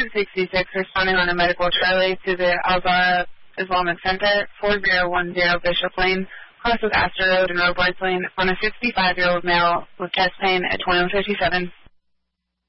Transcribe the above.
1066 responding on a medical trolley to the Al-Zahra Islamic Center, 4010 Bishop Lane, crosses Astor Road and Robards Lane on a 65-year-old male with chest pain at 2157.